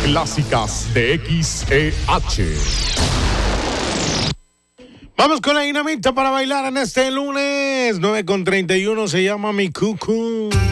clásicas de XEH. Vamos con la dinamita para bailar en este lunes. 9:31 se llama Mi Cucu.